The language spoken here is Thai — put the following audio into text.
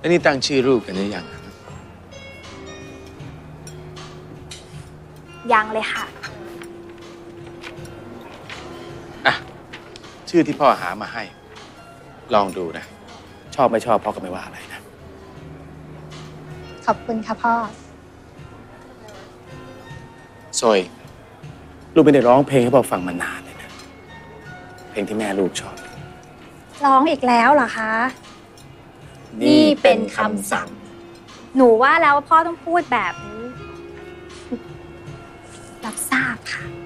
แล้วนี่ตั้งชื่อลูกกันหรือยังครับยังเลยค่ะอ่ะชื่อที่พ่อหามาให้ ลองดูนะ ชอบไม่ชอบพ่อก็ไม่ว่าอะไรนะขอบคุณค่ะพ่อซอยลูกไม่ได้ร้องเพลงให้พ่อฟังมานานเลยนะ เพลงที่แม่ลูกชอบร้องอีกแล้วเหรอคะ นี่เป็นคำสั่ง หนูว่าแล้วว่าพ่อต้องพูดแบบนี้ รับทราบค่ะ